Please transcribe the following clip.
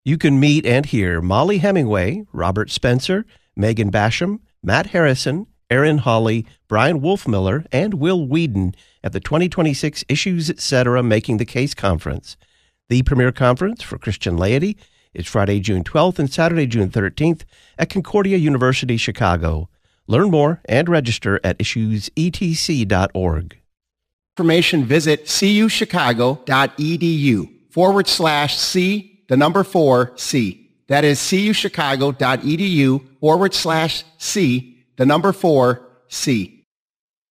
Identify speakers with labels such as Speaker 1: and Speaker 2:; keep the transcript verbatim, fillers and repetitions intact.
Speaker 1: You can meet and hear Molly Hemingway, Robert Spencer, Megan Basham, Matt Harrison, Aaron Hawley, Brian Wolfmiller, and Will Whedon at the twenty twenty-six Issues Etc. Making the Case Conference. The premier conference for Christian laity is Friday, June twelfth and Saturday, June thirteenth at Concordia University, Chicago. Learn more and register at issues e t c dot org.
Speaker 2: Information, visit cuchicago.edu forward slash C, the number four, C. That is cuchicago.edu forward slash C, the number four, C.